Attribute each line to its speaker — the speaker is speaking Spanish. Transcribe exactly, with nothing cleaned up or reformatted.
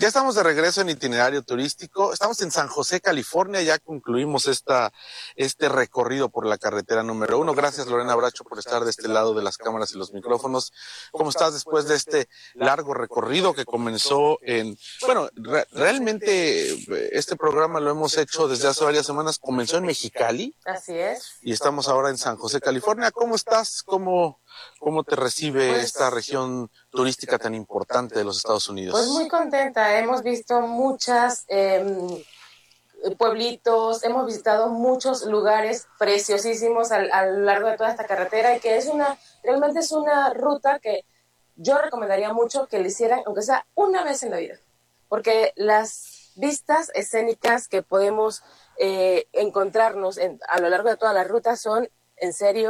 Speaker 1: Ya estamos de regreso en Itinerario Turístico. Estamos en San José, California. Ya concluimos esta, este recorrido por la carretera número uno. Gracias, Lorena Bracho, por estar de este lado de las cámaras y los micrófonos. ¿Cómo estás después de este largo recorrido que comenzó en... Bueno, re realmente este programa lo hemos hecho desde hace varias semanas. Comenzó en Mexicali.
Speaker 2: Así es.
Speaker 1: Y estamos ahora en San José, California. ¿Cómo estás? ¿Cómo, cómo te recibe
Speaker 2: pues,
Speaker 1: esta región turística tan importante de los Estados Unidos?
Speaker 2: Pues muy contenta. Hemos visto muchas eh, pueblitos, hemos visitado muchos lugares preciosísimos a, a lo largo de toda esta carretera y que es una, realmente es una ruta que yo recomendaría mucho que le hicieran, aunque sea una vez en la vida, porque las vistas escénicas que podemos eh, encontrarnos en, a lo largo de toda la ruta son, en serio,